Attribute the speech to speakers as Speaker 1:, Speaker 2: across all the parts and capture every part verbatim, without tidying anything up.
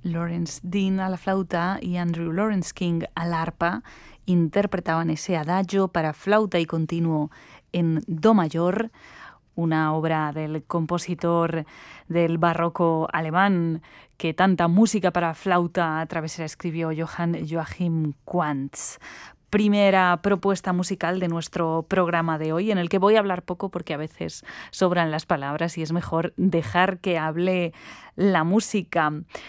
Speaker 1: Lawrence Dean a la flauta y Andrew Lawrence King al arpa interpretaban ese adagio para flauta y continuo en do mayor, una obra del compositor del barroco alemán que tanta música para flauta travesera escribió, Johann Joachim Quantz. Primera propuesta musical de nuestro programa de hoy, en el que voy a hablar poco porque a veces sobran las palabras y es mejor dejar que hable la música.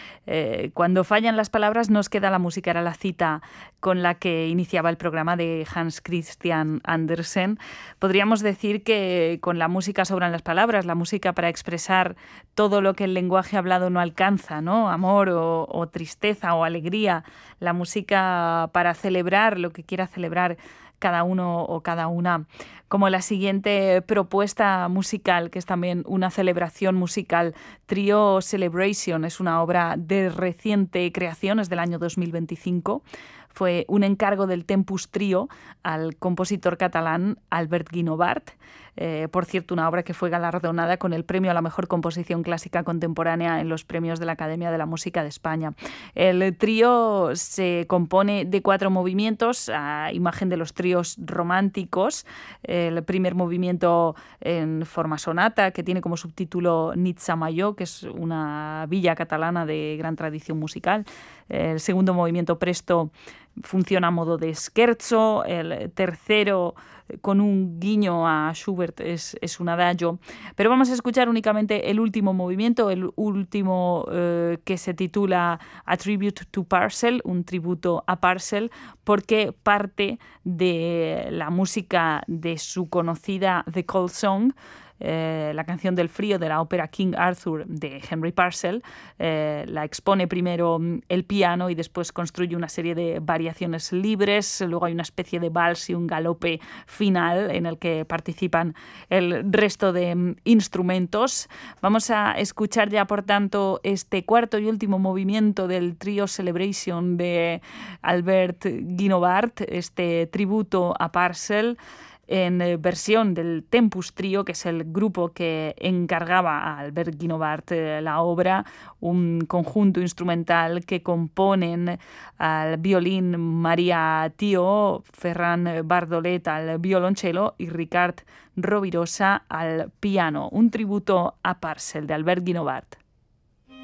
Speaker 1: Eh, cuando fallan las palabras nos queda la música. Era la cita con la que iniciaba el programa de Hans Christian Andersen. Podríamos decir que con la música sobran las palabras, la música para expresar todo lo que el lenguaje hablado no alcanza, ¿no? Amor o, o tristeza o alegría, la música para celebrar lo que quiera celebrar cada uno o cada una, como la siguiente propuesta musical, que es también una celebración musical. Trio Celebration es una obra de reciente creación, es del año dos mil veinticinco. Fue un encargo del Tempus Trio al compositor catalán Albert Guinovart. Eh, por cierto, una obra que fue galardonada con el premio a la mejor composición clásica contemporánea en los premios de la Academia de la Música de España. El trío se compone de cuatro movimientos, a imagen de los tríos románticos. El primer movimiento en forma sonata, que tiene como subtítulo Nitza Major, que es una villa catalana de gran tradición musical. El segundo movimiento presto funciona a modo de scherzo. El tercero, con un guiño a Schubert, es, es un adagio. Pero vamos a escuchar únicamente el último movimiento, el último eh, que se titula A Tribute to Parcel, un tributo a Parcel, porque parte de la música de su conocida The Cold Song, Eh, la canción del frío de la ópera King Arthur de Henry Purcell. Eh, la expone primero el piano y después construye una serie de variaciones libres. Luego hay una especie de vals y un galope final en el que participan el resto de instrumentos. Vamos a escuchar ya, por tanto, este cuarto y último movimiento del Trio Celebration de Albert Guinovart, este tributo a Purcell, en versión del Tempus Trio, que es el grupo que encargaba a Albert Guinovart eh, la obra, un conjunto instrumental que componen al violín María Tío, Ferran Bardolet al violonchelo y Ricard Rovirosa al piano. Un tributo a Purcell de Albert Guinovart.